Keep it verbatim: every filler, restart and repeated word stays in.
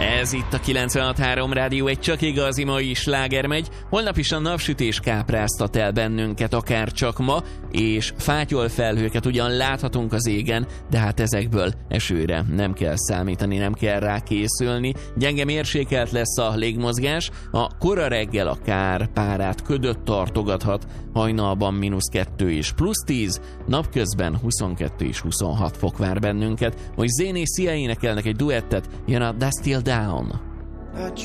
Ez itt a kilencvenhat három Rádió, egy csak igazi mai sláger megy. Holnap is a napsütés kápráztat el bennünket, akár csak ma, és fátyol felhőket ugyan láthatunk az égen, de hát ezekből esőre nem kell számítani, nem kell rá készülni. Gyenge mérsékelt lesz a légmozgás, a kora reggel akár párát ködött tartogathat, hajnalban mínusz kettő és plusz tíz, napközben huszonkettő és huszonhat fok vár bennünket. Most Zéné Szia énekelnek egy duettet, jön a Dust Till Down.